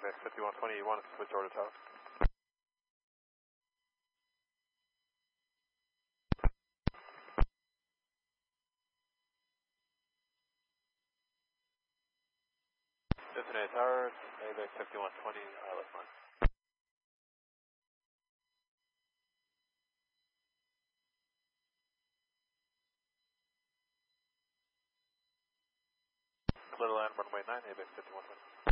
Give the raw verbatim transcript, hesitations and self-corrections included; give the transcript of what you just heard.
AVEX fifty-one twenty, you want to switch order tower? Cincinnati Tower, AVEX fifty-one twenty, I left line. Clear to land runway nine, AVEX fifty-one twenty.